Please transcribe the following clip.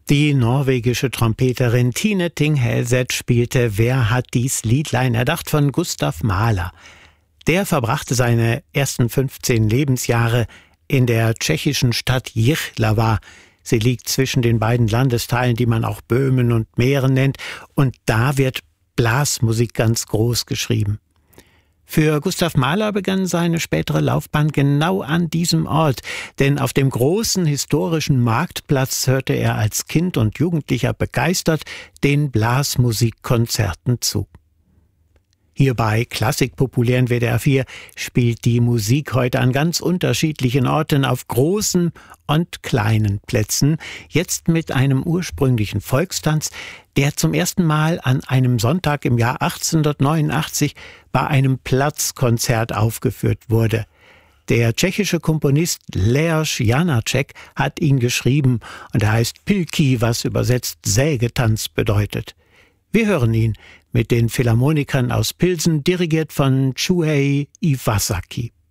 Die norwegische Trompeterin Tine Thing Helseth spielte Wer hat dies Liedlein erdacht von Gustav Mahler. Der verbrachte seine ersten 15 Lebensjahre in der tschechischen Stadt Jihlava. Sie liegt zwischen den beiden Landesteilen, die man auch Böhmen und Mähren nennt, und da wird Blasmusik ganz groß geschrieben. Für Gustav Mahler begann seine spätere Laufbahn genau an diesem Ort, denn auf dem großen historischen Marktplatz hörte er als Kind und Jugendlicher begeistert den Blasmusikkonzerten zu. Hier bei Klassik populär in WDR 4 spielt die Musik heute an ganz unterschiedlichen Orten auf großen und kleinen Plätzen. Jetzt mit einem ursprünglichen Volkstanz, der zum ersten Mal an einem Sonntag im Jahr 1889 bei einem Platzkonzert aufgeführt wurde. Der tschechische Komponist Leoš Janáček hat ihn geschrieben und er heißt Pilký, was übersetzt Sägetanz bedeutet. Wir hören ihn mit den Philharmonikern aus Pilsen, dirigiert von Shuhei Iwasaki.